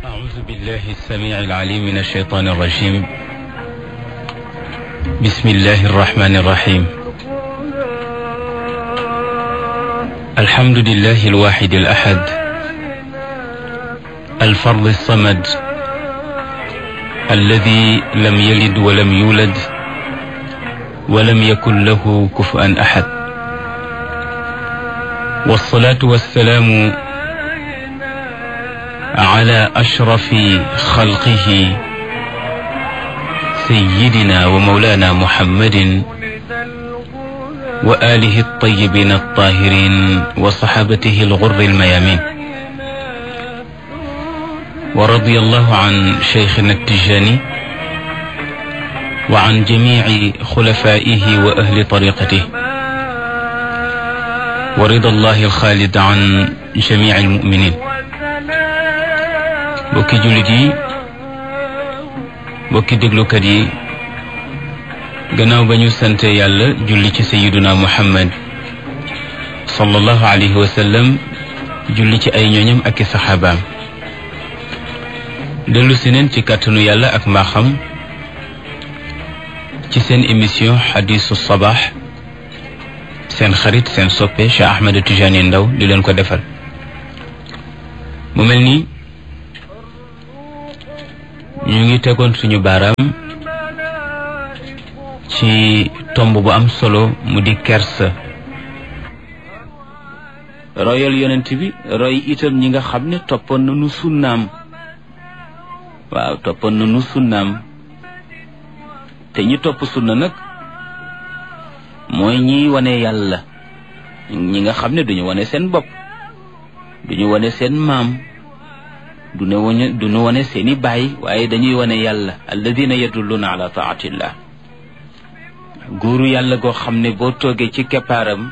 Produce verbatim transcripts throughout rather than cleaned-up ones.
أعوذ بالله السميع العليم من الشيطان الرجيم. بسم الله الرحمن الرحيم. الحمد لله الواحد الأحد الفرد الصمد الذي لم يلد ولم يولد ولم يكن له كفوا أحد، والصلاة والسلام على أشرف خلقه سيدنا ومولانا محمد وآله الطيبين الطاهرين وصحابته الغر الميامين، ورضي الله عن شيخنا التجاني وعن جميع خلفائه وأهل طريقته، ورضا الله الخالد عن جميع المؤمنين. bokki jullit yi, bokki déglukat yi, gannaaw ba ñu sante yàlla julli ci sayiduna muhammad sallallahu alayhi wa sallam, julli ci ay ñooñam ak i saxaabaam, dellu si neen ci kàttanu yàlla ak mbaaxam ci seen émission xadisu sabaax, seen xarit seen soppe Cheikh Ahmed Tidiane Ndao di leen ko defal. mu mel ni ñu ngi tegoon suñu baaraam ci tomb bu am solo mu di kersa. royal yonent bi, roy itam ñi nga xam ne toppoon nañu sunnaam. waaw toppoon nañu sunnaam te ñi topp sunna nag mooy ñi wane yàlla, ñi nga xam ne duñu wane seen bopp, duñu wane seen maam, du ne wane du nu wane seeni baay, waaye dañuy wane yàlla, alladina yadulluna ala taatillah. góoru yàlla goo xam ne boo toogee ci keppaaram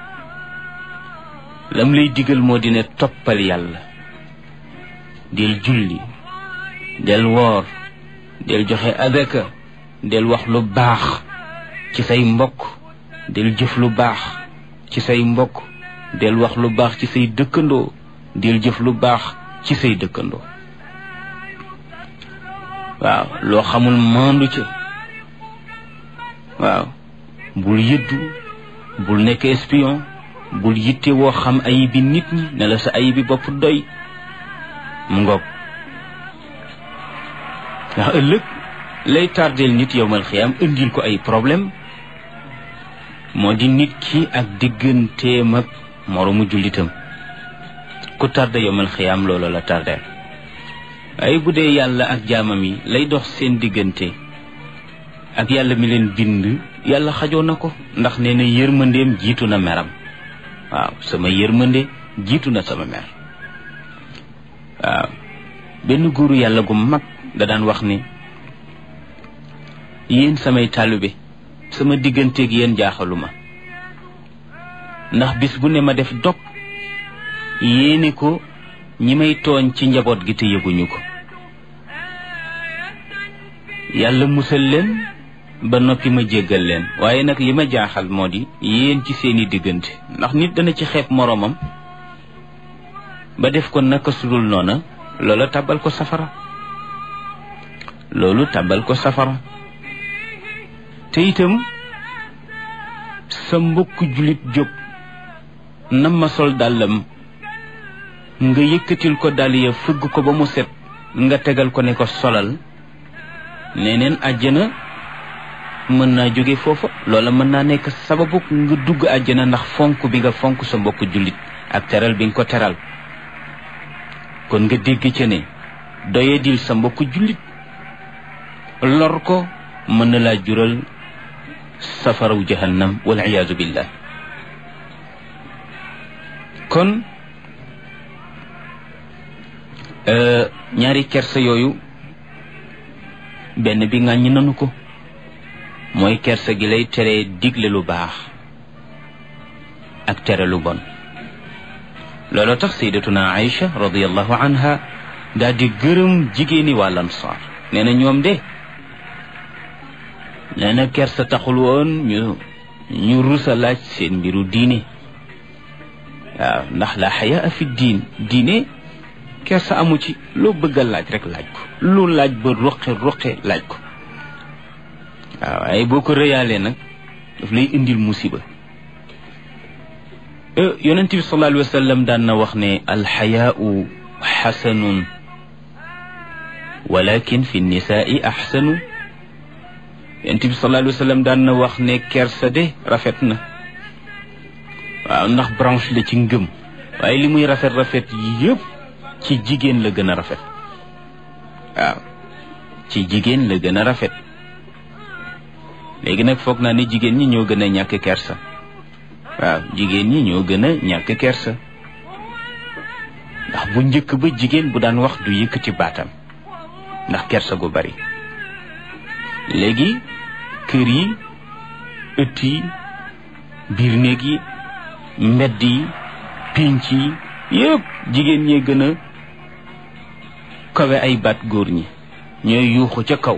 lam lay digal moo di ne toppal yàlla, del julli, del woor, del joxe adaka, del wax lu baax ci say mbokk, del jëf lu baax ci say mbokk, del wax lu baax ci say dëkkandoo, del jëf lu baax ci say dëkkandoo. waaw loo xamul maandu ca. waaw bul yëddu, bul nekk espion, bul yitte woo xam ayibi nit ñi ne la sa ayibi bopp doy. mu ngoog ndax ëllëg lay tardeel nit yowmal xiyaam indil ko ay problème moo di nit ki ak digganteem ak moroomu jullitam. ku tarde yowmal xiyaam loolu la tardeel. waaye bu dee yàlla ak jaamam yi lay dox seen diggante ak yàlla mi leen bind, yàlla xajoo na ko, ndax nee na yërmandeem jiitu na meram. waaw sama yërmande jiitu na sama mer. waaw benn góoru yàlla gu mag da daan wax ni, yéen samay taalibe, sama digganteeg yéen jaaxaluma, ndax bis bu ne ma def dog yéene ko ñi may tooñ ci njaboot gi te yëguñu ko. yàlla musal leen ba noppi ma jéggal leen. waaye nag li ma jaaxal moo di yéen ci seeni diggante, ndax nit dana ci xeeb moroomam ba def ko naka sudul noona, loola tàbbal ko safara. loolu tàbbal ko safara. te itam sa mbokk jullit jóg nam ma sol dàllam, nga yëkkatil ko dàll ya, fëgg ko ba mu set, nga tegal ko ne ko solal, neneen àjjana mën naa jóge foofa. loola mën naa nekk sababu nga dugg àjjana, ndax fonk bi nga fonk sa mbokk jullit ak teral bi nga ko teral. kon nga dégg ca ne doyadil sa mbokk jullit, lor ko mën na laa jural safaraw jahannam wal iyaazu billah. kon ñaari kersa yooyu, benn bi ŋàññi nanu ko, mooy kersa gi lay tere digle lu baax ak tere lu bon. loolu tax sayyidatuna Aïcha radiyallahu anha daal di gërëm jigéeni waa Ansaar. nee na ñoom de nee na kersa taxul woon ñu ñu rusa laaj seen mbiru diine. waaw ndax la xayaa fi diin, diine kersa amu ci loo bëgg a laaj rek laaj ko lu laaj ba ruqe ruqe laaj ko waaw waaye boo ko rëyaalee nag daf lay indil musiba yonent bi sallallahu alayhi wa sallam daan na wax ne alxayaau xasanun walakin fi nisaai axsanu yonent bi sallallahu alayhi wa sallam daan na wax ne kersa de rafet na waaw ndax branche la ci ngëm waaye li muy rafet rafet yëpp ci jigéen la gën a rafet waaw ci jigéen la gën a rafet léegi nag foog naa ne jigéen ñi ñoo gën a ñàkk kersa waaw jigéen ñi ñoo gën a ñàkk kersa ndax bu njëkk ba jigéen bu daan wax du yëkkati baatam ndax kersa gu bari léegi kër yi ëtt yi biir néeg yi mbedd yi pénc yi yëpp jigéen ñee gën a kawe ay baat góor ñi ñooy yuuxu ca kaw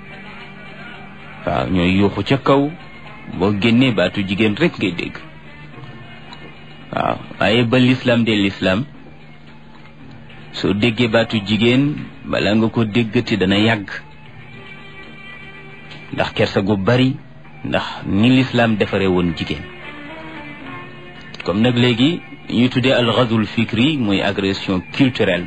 waaw ñooy yuuxu ca kaw boo génnee baatu jigéen rek ngay dégg waaw waaye ba lislaam de lislaam soo déggee baatu jigéen bala nga ko déggati dana yàgg ndax kersa gu bari ndax ni lislaam defare woon jigéen comme nag léegi ñuy tuddee al ghazul fikri muy agression culturelle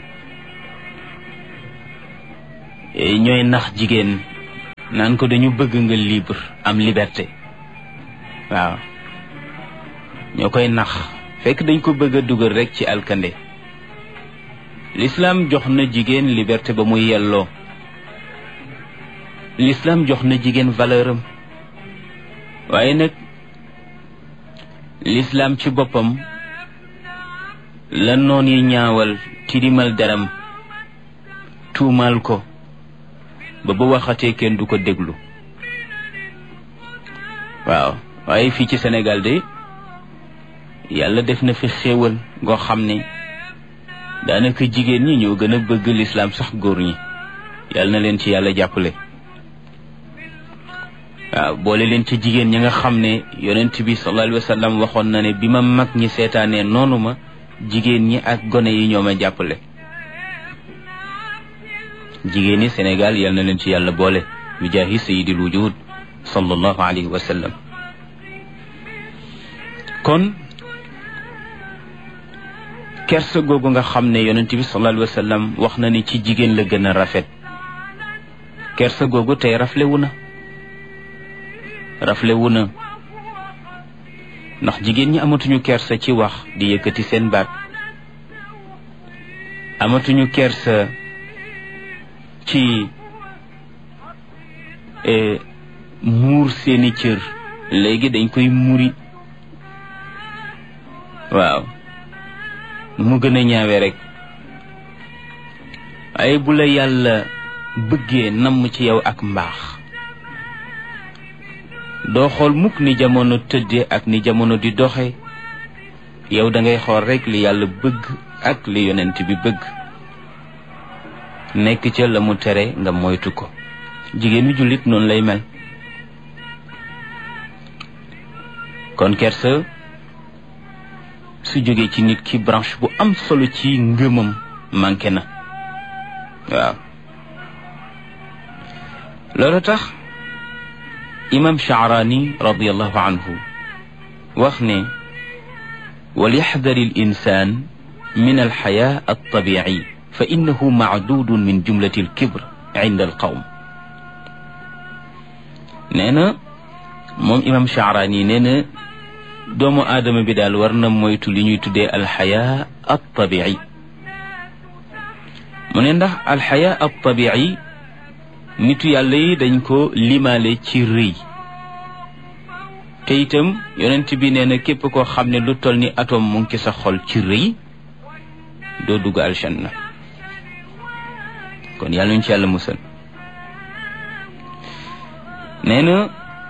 ñooy nax jigéen naan ko dañu bëgg nga libre am liberté waaw ñoo koy nax fekk dañ ko bëgg a dugal rek ci alkande l'islam jox na jigéen liberté ba muy yelloo l'islam jox na jigéen valeur am waaye nag l'islam ci boppam la noon yi ñaawal tilimal deram tuumaal ko ba ba waxatee kenn du ko déglu waaw waaye fii ci Sénégal de yàlla def na fi xéewal ngoo xam ne daanaka jigéen ñi ñoo gën a bëgg lislaam sax góor ñi yàlla na leen ci yàlla jàppale waaw boole leen ci jigéen ñi nga xam ne yonent bi sallallahu alayhi wa sallam waxoon na ne bi ma mag ñi seetaanee noonu ma jigéen ñi ak gone yi ñoo ma jàppale jigéen ñi Sénégal yal na leen ci yàlla boole bi jaahi sayyidil wujud sallallahu alayhi wa sallam kon kersa googu nga xam ne yonent bi sallallahu alayhi wa sallam wax na ni ci jigéen la gën a rafet kersa googu tey raflewu na raflewu na ndax jigéen ñi amatuñu kersa ci wax di yëkkati seen baat amatuñu kersa ci muur seeni cër léegi dañ koy muri waaw mu gën a ñaawe rek waaye bu la yàlla bëggee namm ci yow ak mbaax doo xool mukk ni jamono tëdde ak ni jamono di doxe yow da ngay xool rek li yàlla bëgg ak li yonent bi bëgg nekk ca la mu tere nga moytu ko jigéenu jullit noonu lay mel kon kersa su jógee ci nit ki branche bu am solo ci ngëmam manqué na waaw loolu tax imam Sha'rani radiyallahu anhu wax ne وليحذر الإنسان من الحياء الطبيعي فإنه معدود من جملة الكبر عند القوم نينا موم إمام شعراني نينا دومو آدم بدال ورنا مويتو لي نيو تودé الحياء الطبيعي من ndax الحياء الطبيعي nitu yàlla yi dañ ko limaale ci rëy te itam yonent bi nee na képp koo xam ne lu toll ni atome mu ngi sa xol ci rëy doo dugg aljanna kon yàlla ñu ci yàlla musal nee na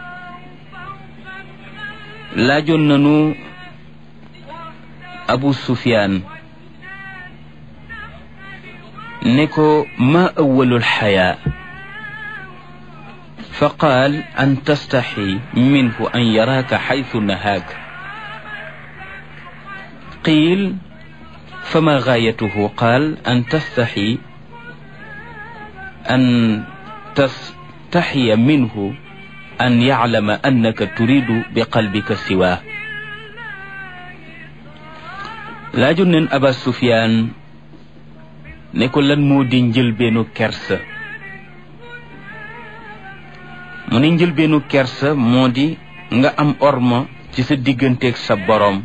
laajoon nanu Abu Sufyaan ne ko ma awwalul xayaa فقال أن تستحي منه أن يراك حيث نهاك قيل fama gaayatuhu qaal an tastaxi an tastaxiya minhu an yaclama annaka turidu bi qalbika siwaa. laaju neen Aba Sufyaan ne ko lan moo di njëlbeenu kersa. mu ne njëlbeenu kersa moo di nga am orma ci sa digganteeg sa boroom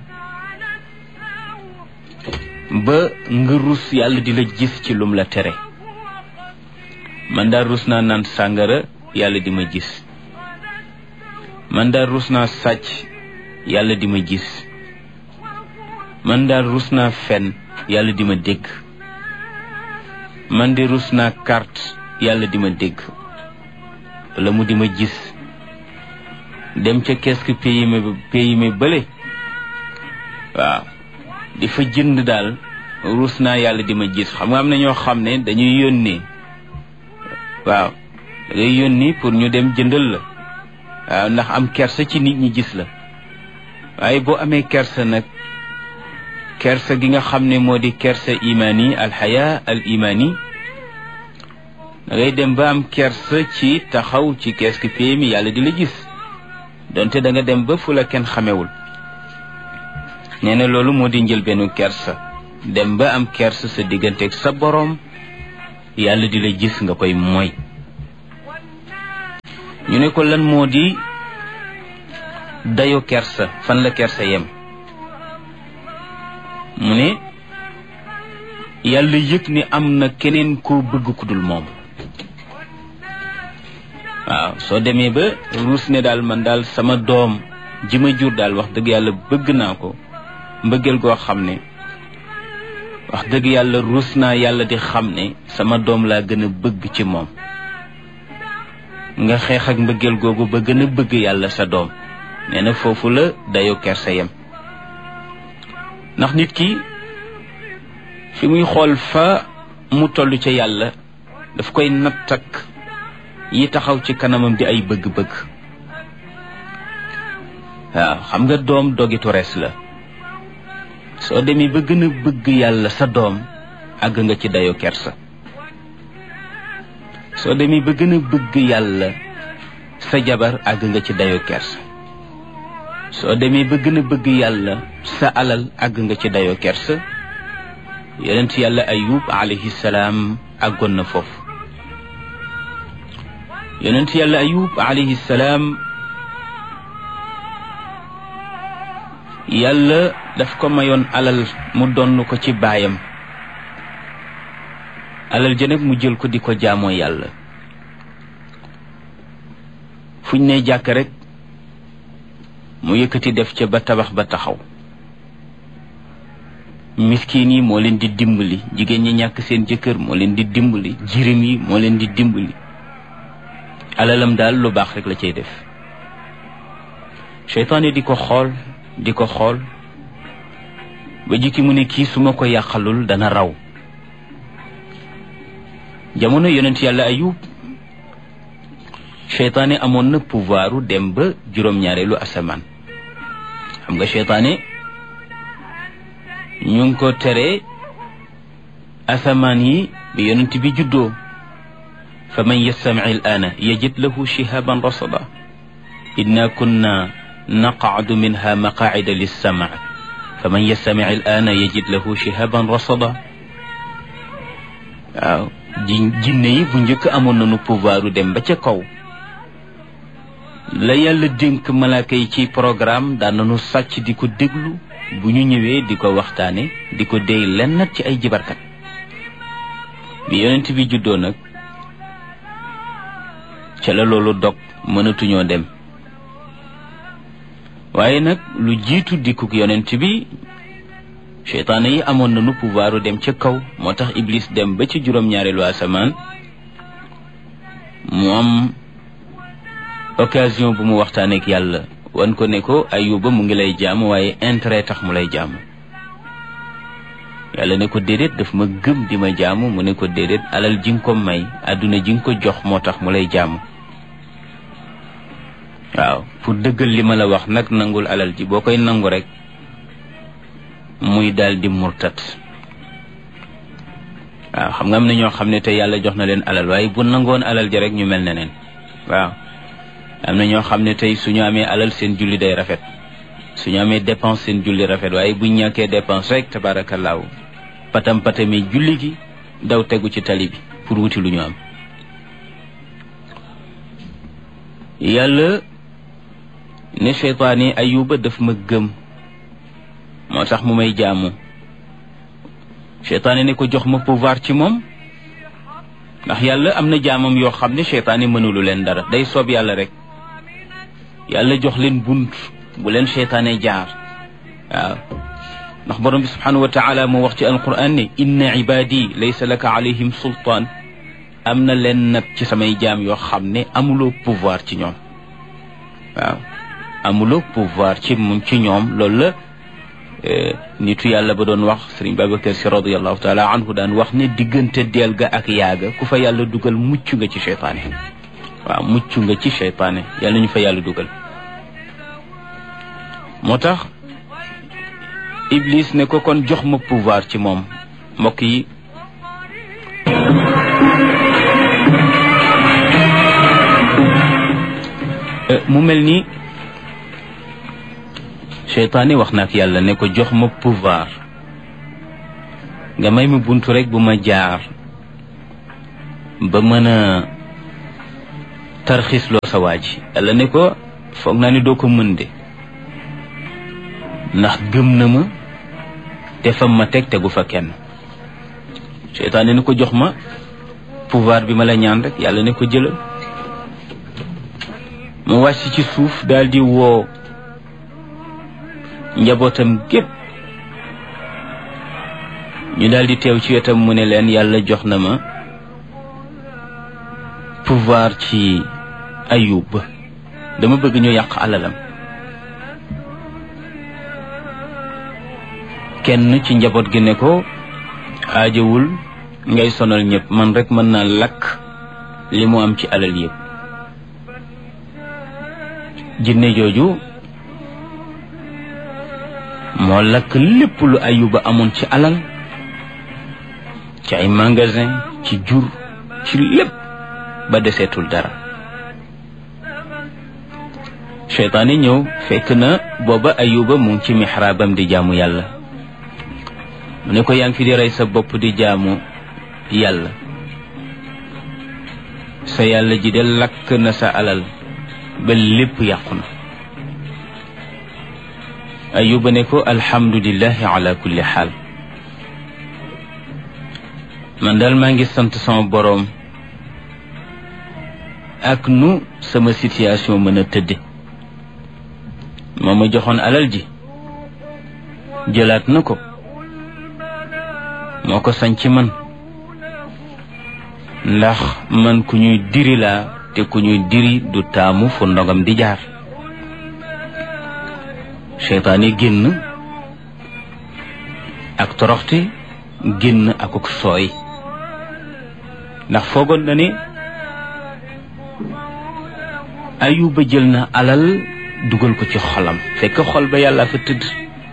ba nga rus yàlla di la gis ci lum la tere. man daal rus naa naan sàngara yàlla di ma gis. man daal rus naa sàcc yàlla di ma gis. man daal rus naa fen yàlla di ma dégg. man de rus naa carte yàlla di ma dégg wala mu di ma gis. dem ca kees pays me pays me bële waaw di fa jënd daal rus naa yàlla di ma gis. xam nga am na ñoo xam ne dañuy yónnee waaw da ngay yónni pour ñu dem jëndal la waaw ndax am kersa ci nit ñi gis la. waaye boo amee kersa nag kersa gi nga xam ne moo di kersa imaani alxaya al imaani da ngay dem ba am kersa ci taxaw ci kees ki pays mi yàlla di la gis donte da nga dem ba fu la kenn xamewul. nee na loolu moo di njëlbeenu kersa dem ba am kersa sa digganteeg sa boroom yàlla di la gis nga koy mooy. ñu ne ko lan moo di dayo kersa fan la kersa yem. mu ne yàlla yëg ni am na keneen koo bëgg ku dul moom. waaw soo demee ba ruus ne daal man daal sama doom ji ma jur daal wax dëgg yàlla bëgg naa ko mbëggeel goo xam ne wax dëgg yàlla ruus naa yàlla di xam ne sama doom laa gën a bëgg ci moom. nga xeex ak mbëggeel googu ba gën a bëgg yàlla sa doom. nee na foofu la dayoo kersa yem. ndax nit ki fi muy xool fa mu toll ca yàlla daf koy natt ak yi taxaw ci kanamam di ay bëgg-bëgg. waaw xam nga doom dogitu res la. soo demee ba gën a bëgg yàlla sa doom àgg nga ci dayo kersa. soo demee ba gën a bëgg yàlla sa jabar àgg nga ci dayo kersa. soo demee ba gën a bëgg yàlla sa alal àgg nga ci dayo kersa. yonent yàlla ayub alayhi salaam àggoon na foofu. yonent yàlla ayub alayhi salaam yàlla daf ko mayoon alal mu donn ko ci baayam. alal ja nag mu jël ko di ko jaamoo yàlla. fuñ ne jàkk rek mu yëkkati def ca ba tabax ba taxaw. miskin yi moo leen di dimbali. jigéen ñi ñàkk seen jëkkër moo leen di dimbali. jirim yi moo leen di dimbali. alalam daal lu baax rek la cay def. seytaane di ko xool di ko xool ba jikki mu ne kii su ma ko yàqalul dana raw. jamono yonent yàlla ayub seytaane amoon na pouvoiru dem ba juróom-ñaareelu asamaan. xam nga seytaane ñu ngi ko tere asamaan yi bi yonent bi juddoo. fa man yastami al aana yajid lahu shihaban rasada inna kunna naqacdu minha maqaacida lissama fa man yastami al aana yajid lahu shihaban rasada. waaw ji jinne yi bu njëkk amoon nañu pouvoiru dem ba ca kaw. la yàlla dénk malaaka yi ci programme daan nañu sàcc di ko déglu bu ñu ñëwee di ko waxtaane di ko déy lenn ci ay jibarkat. bi yonent bi juddoo nag ca la loolu dog mënatuñoo dem. waaye nag lu jiitu dikkuk yonent bi seytaane yi amoon nañu pouvoiru dem ca kaw. moo tax iblis dem ba ci juróom-ñaareelu asamaan mu am occasion bu mu waxtaaneek yàlla wan ko ne ko ayuba mu ngi lay jaamu waaye intérêt tax mu lay jaamu. yàlla ne ko déedéet daf ma gëm di ma jaamu. mu ne ko déedéet alal ji nga ko may àdduna ji nga ko jox moo tax mu lay jaamu. waaw pour dëggal li ma la wax nag nangul alal ji. boo koy nangu rek muy daal di murtat. waaw xam nga am na ñoo xam ne te yàlla jox na leen alal waaye bu nangoon alal ja rek ñu mel ne neen waaw am na ñoo xam ne tey suñu amee alal seen julli day rafet suñu amee dépense seen julli rafet waaye buñ ñàkkee dépense rek tabaarakallaahu patam patami julli gi daw tegu ci tali bi pour wuti lu ñu am. yàlla ne seytaan yi Ayuba daf ma gëm moo tax mu may jaamu seytaan ne ko jox ma pouvoir ci moom ndax yàlla am na jaamam yoo xam ne seytaan yi mënulu leen dara day soob yàlla rek yàlla jox leen bunt bu leen seytaane jaar waaw ndax borom bi subhanahu wa taala moo wax ci alquran ne inna ibadi laysa laka alayhim sultaan am na leen nag ci samay jaam yoo xam ne amuloo pouvoir ci ñoom waaw amuloo pouvoir ci ci ñoom loolu la nitu yàlla ba doon wax sëriñ Babacar Si radiallahu taala anhu daan wax ne diggante deel ga ak yaaga ku fa yàlla dugal mucc nga ci seytaane waaw mucc nga ci seytaane yàlla ñu fa yàlla dugal moo tax Iblis ne ko kon jox ma pouvoir ci moom mbokk yi mu mel ni seytaane wax na ak yàlla ne ko jox ma pouvoir nga may ma buntu rek bu ma jaar ba mën a tarxisloo sa waa ji yàlla ne ko foog naa ni doo ko mën de ndax gëm na ma te fam ma teg tegu fa kenn seytaane ne ko jox ma pouvoir bi ma la ñaan rek yàlla ne ko jëlal mu wàcc ci suuf daal di woo njabootam gépp ñu daal di teew ci wetam mu ne leen yàlla jox na ma pouvoir ci Ayub dama bëgg ñu yàq alalam kenn ci njaboot gi ne ko aajowul ngay sonal ñëpp man rek mën naa lakk li mu am ci alal yëpp jinne jooju moo lakk lépp lu Ayuba amoon ci alal ci ay magasin ci jur ci lépp ba deseetul dara seytaane ñëw fekk na booba Ayuba mu ngi ci mixraabam di jaamu yàlla mu ne ko yaa ngi fi di rey sa bopp di jaamu yàlla sa yàlla ji de lakk na sa alal ba lépp yàqu na Ayuba ne ko alhamdulillahi ala kulli xaal man daal maa ngi sant sama boroom ak nu sama situation mën a tëdde moo ma joxoon alal ji jëlaat na ko moo ko sañ ci man ndax man ku ñuy diri laa te ku ñuy diri du taamu fu ndogam di jaar seytaane génn ak toroxte génn akuk sooy ndax foogoon na ne Ayuba jël na alal dugal ko ci xolam fekk xol ba yàlla fa tëdd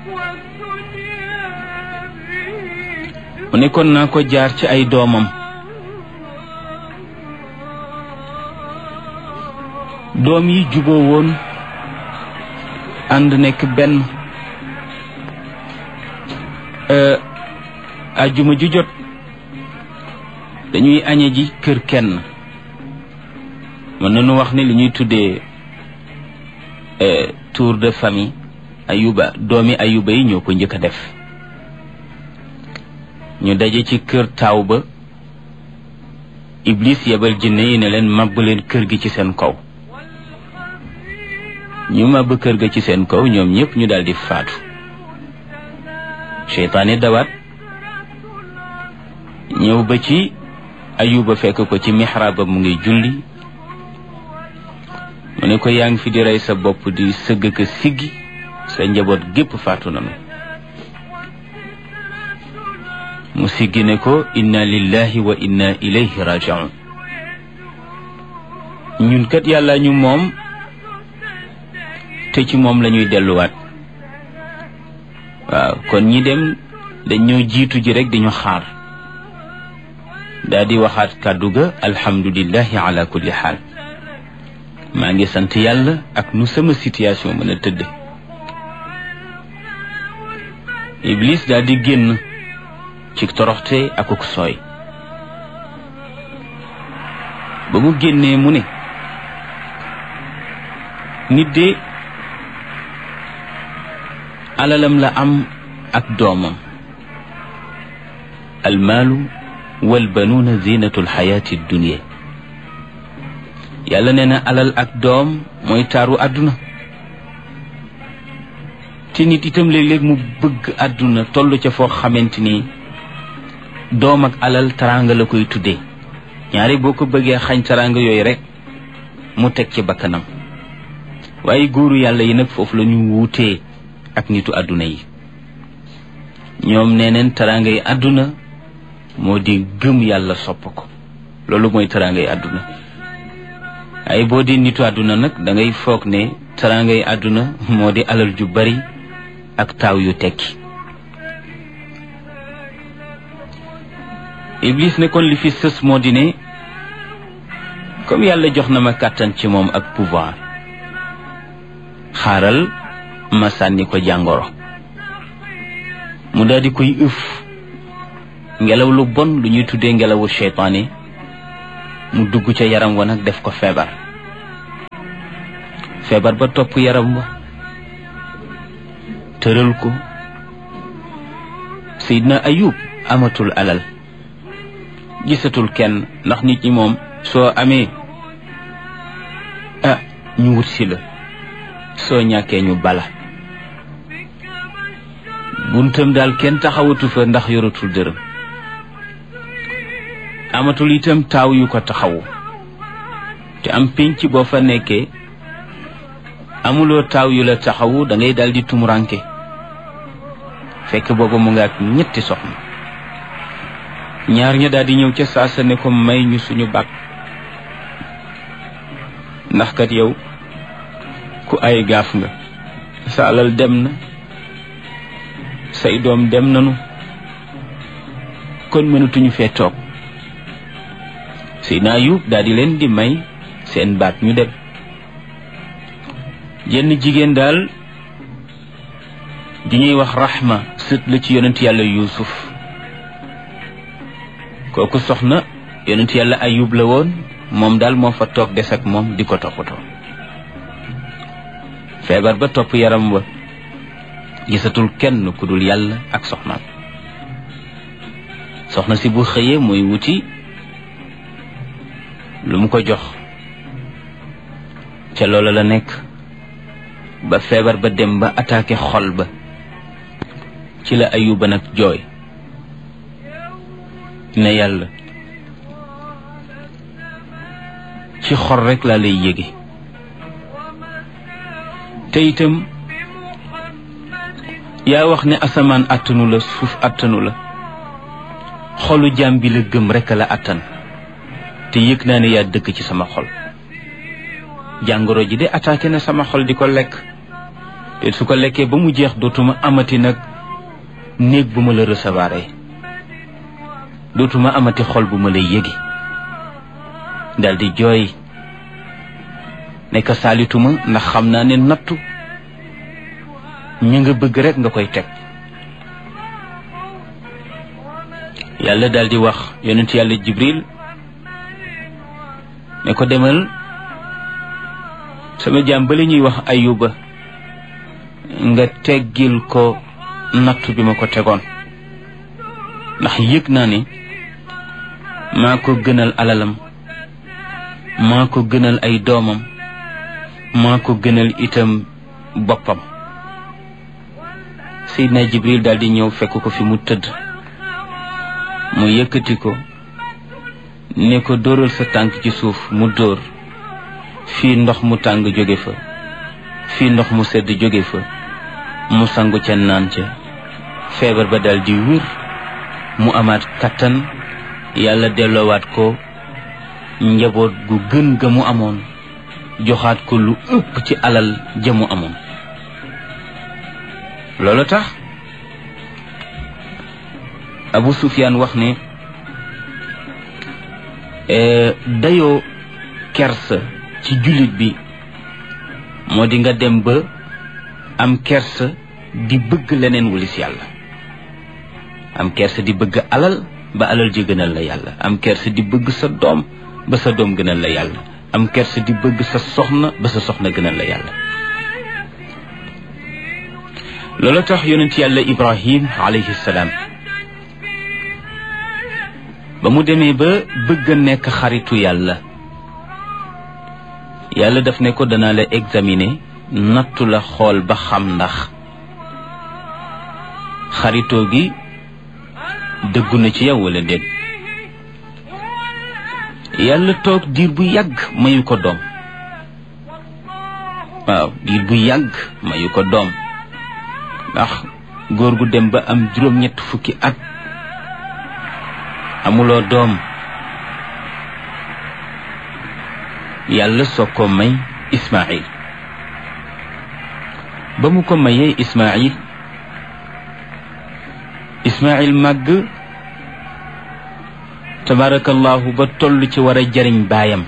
mu ne kon naa ko jaar ci ay doomam doom yi juboo woon ànd nekk benn ajjuma ju jot dañuy añe ji kër kenn mën nañu wax ne li ñuy tuddee tour de famille Ayuba doomi Ayuba yi ñoo ko njëkk a def ñu daje ci kër taaw ba Iblis yebal jinne yi ne leen màbb leen kër gi ci seen kaw ñu màbb kër ga ci seen kaw ñoom ñëpp ñu daldi faatu seytaane dawaat ñëw ba ci Ayuba fekk ko ci mixraabam mu ngi julli mu ne ko yaa ngi fi di rey sa bopp di sëgg ka siggi sa njaboot gépp faatu nanu mu siggi ne ko inna lillahi wa inna ilayhi raji'un ñun kat yàlla ñu moom te ci moom lañuy delluwaat waaw kon ñi dem dañ ñoo jiitu ji rek di ñu xaar daa di waxaat kàddu ga alhamdulillahi ala kulli xaal maa ngi sant yàlla ak nu sama situation mën a tëdde Iblis daa di génn ci toroxte akuk sooy ba mu génnee mu ne nit de alalam la am ak doomam almaalu walbanuuna zinatu alxayaati dunia yàlla nee na alal ak doom mooy taaru àdduna te nit itam léeg-léeg mu bëgg àdduna toll ca foo xamante ni doom ak alal taraanga la koy tuddee ñaari boo ko bëggee xañ taraanga yooyu rek mu teg ci bakkanam waaye góoru yàlla yi nag foofu la ñu wuutee ak nitu àdduna yi ñoom nee neen taraanga yi àdduna moo di gëm yàlla sopp ko loolu mooy taraanga yi àdduna ay boo di nitu àdduna nag da ngay foog ne taraanga yi àdduna moo di alal ju bari ak taaw yu tekki Iblis ne kon li fi sës moo di ne comme yàlla jox na ma kàttan ci moom ak pouvoir xaaral ma sànni ko jàngoro mu daal di koy ëf ngelaw lu bon lu ñuy tuddee ngelawu seytaane mu dugg ca yaram wa nag def ko feebar feebar ba topp yaram wa tëral ko Seydina Ayub amatul alal gisatul kenn ndax nit ñi moom soo amee ah ñu wut si la soo ñàkkee ñu bala buntam daal kenn taxawatu fa ndax yoratul dërëm amatul itam taaw yu ko taxawu te am pénc boo fa nekkee amuloo taaw yu la taxawu da ngay daal di tumuranke fekk booba mu nga ak ñetti soxna ñaar ña daal di ñëw ca saasa ne ko may ñu suñu baat ndax kat yow ku ay gaaf nga sa alal dem na say doom dem nanu kon mënatuñu fee toog Seydina Ayub daal di leen di may seen baat ñu dem jenn jigéen daal di ñuy wax Rahma sët la ci yonent yàlla Yuusuf kooku soxna yonent yàlla Ayub la woon moom daal moo fa toog des ak moom di ko toppatoo feebar ba topp yaram wa gisatul kenn ku dul yàlla ak soxnaam soxna si bu xëyee mooy wuti lu mu ko jox ca loola la nekk ba feebar ba dem ba attaqué xol ba ci la Ayuba nag jooy ne yàlla ci xol rek laa lay yége te itam yaa wax ne asamaan attanu la suuf attanu la xolu jaam bi la gëm rek la attan te yëg naa ne yaa dëkk ci sama xol jàngoro ji de attaqué na sama xol di ko lekk te su ko lekkee ba mu jeex dootuma amati nag néeg bu ma la recevoir dootuma amati xol bu ma lay yégi dal di jooy nekk saalituma ndax xam naa ne nattu ñi nga bëgg rek nga koy teg yàlla dal di wax yonent yàlla Jibril ne ko demal sama jaam ba la ñuy wax Ayuba nga teggil ko nattu bi ma ko tegoon ndax yëg naa ne maa ko gënal alalam maa ko gënal ay doomam maa ko gënal itam boppam Seydina Jibril daal di ñëw fekk ko fi mu tëdd mu yëkkati ko ne ko dóoral sa tànk ci suuf mu dóor fii ndox mu tàng jóge fa fii ndox mu sedd jóge fa mu sangu ca naan ca feebar ba daal di wér mu amaat kattan yàlla delloowaat ko njaboot gu gën ga mu amoon joxaat ko lu ëpp ci alal ja mu amoon loolu tax Abu Sufyaan wax ne dayoo kersa ci jullit bi moo di nga dem ba am kersa di bëgg leneen wulis yàlla, am kersa di bëgg alal ba alal ji gënal la yàlla, am kersa di bëgg sa doom ba sa doom gënal la yàlla, am kersa di bëgg sa soxna ba sa soxna gënal la yàlla. loolu tax yonent yàlla Ibrahim alayhi salaam ba mu demee ba bëgg a nekk xaritu yàlla, yàlla daf ne ko danaa la examiner, nattu la xool ba xam ndax xaritoo gi dëggu na ci yow wala déet. yàlla toog diir bu yàgg mayu ko doom, waaw diir bu yàgg mayu ko doom, ndax góor gu dem ba am juróom-ñett fukki at amuloo doom, yàlla soo ko may Ismaïl. ba mu ko mayee Ismaïl, Ismaïl màgg tabarakallahu ba toll ci war a jariñ baayam,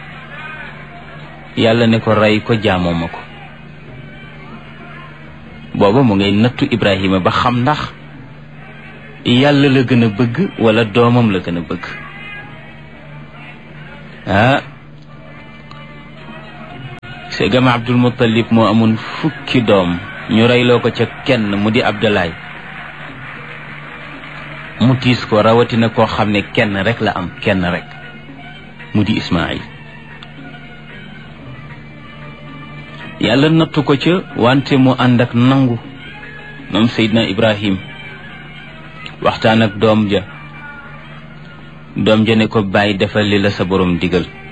yàlla ne ko rey ko jaamoo ma ko. booba mu ngay nattu Ibrahima ba xam ndax yàlla la gën a bëgg wala doomam la gën a bëgg. ah segam Abdul Muttalib moo amoon fukki doom, ñu reyloo ko ca kenn mu di Abdalaay, mu tiis ko, rawatina koo xam ne kenn rek la am, kenn rek mu di Ismaïl. yàlla nattu ko ca, wante mu ànd ak nangu moom Seydina Ibrahim, waxtaan ak doom ja doom ja ne ko bàyyi defal li la sa borom digal.